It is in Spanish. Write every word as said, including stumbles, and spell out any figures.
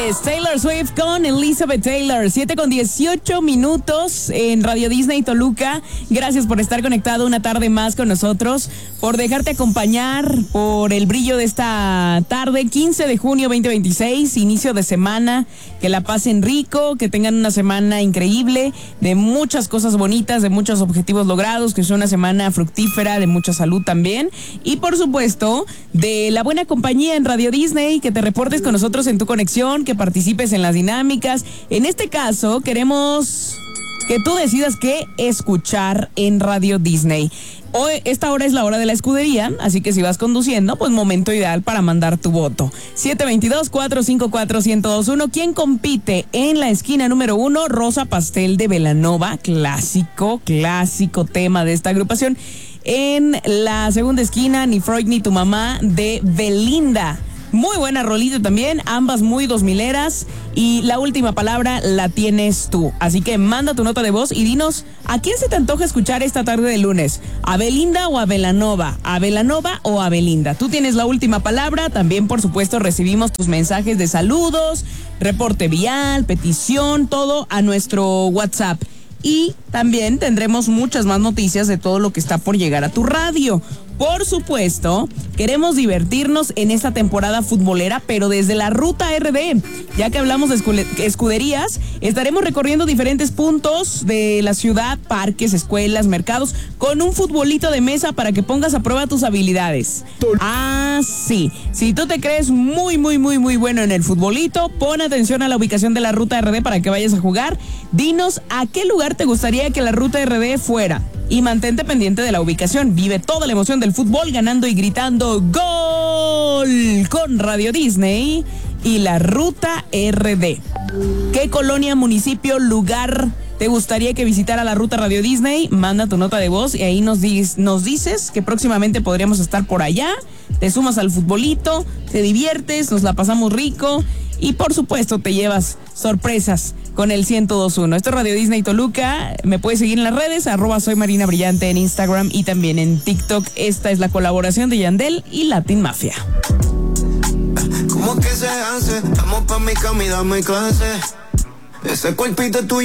es Taylor Swift con Elizabeth Taylor. siete con dieciocho minutos en Radio Disney Toluca. Gracias por estar conectado una tarde más con nosotros, por dejarte acompañar por el brillo de esta tarde, quince de junio veinte veintiséis, inicio de semana. Que la pasen rico, que tengan una semana increíble, de muchas cosas bonitas, de muchos objetivos logrados, que sea una semana fructífera, de mucha salud también. Y por supuesto, de la buena compañía en Radio Disney, que te reportes con nosotros en tu conexión, que participes en las dinámicas. En este caso, queremos que tú decidas qué escuchar en Radio Disney. Hoy, esta hora es la hora de la escudería, así que si vas conduciendo, pues momento ideal para mandar tu voto. siete dos dos, cuatro cinco cuatro, uno cero dos uno. ¿Quién compite en la esquina número uno? Rosa Pastel de Belanova, clásico, clásico tema de esta agrupación. En la segunda esquina, Ni Freud ni tu mamá, de Belinda. Muy buena rolita también, ambas muy dos mileras. Y la última palabra la tienes tú. Así que manda tu nota de voz y dinos, ¿a quién se te antoja escuchar esta tarde de lunes? ¿A Belinda o a Belanova? ¿A Belanova o a Belinda? Tú tienes la última palabra. También, por supuesto, recibimos tus mensajes de saludos, reporte vial, petición, todo a nuestro WhatsApp. Y también tendremos muchas más noticias de todo lo que está por llegar a tu radio. Por supuesto, queremos divertirnos en esta temporada futbolera, pero desde la Ruta R D. Ya que hablamos de escuderías, estaremos recorriendo diferentes puntos de la ciudad, parques, escuelas, mercados, con un futbolito de mesa para que pongas a prueba tus habilidades. Ah, sí. Si tú te crees muy, muy, muy, muy bueno en el futbolito, pon atención a la ubicación de la Ruta R D para que vayas a jugar. Dinos a qué lugar te gustaría que la Ruta R D fuera. Y mantente pendiente de la ubicación. Vive toda la emoción del fútbol ganando y gritando ¡Gol! Con Radio Disney y la Ruta R D. ¿Qué colonia, municipio, lugar te gustaría que visitara la Ruta Radio Disney? Manda tu nota de voz y ahí nos, di- nos dices que próximamente podríamos estar por allá. Te sumas al futbolito, te diviertes, nos la pasamos rico y por supuesto te llevas sorpresas con el ciento dos punto uno. Esto es Radio Disney Toluca. Me puedes seguir en las redes, arroba soy Marina Brillante en Instagram y también en TikTok. Esta es la colaboración de Yandel y Latin Mafia. ¿Cómo que se hace? Vamos pa' mi cama y dame clase. Ese cuerpito tuyo.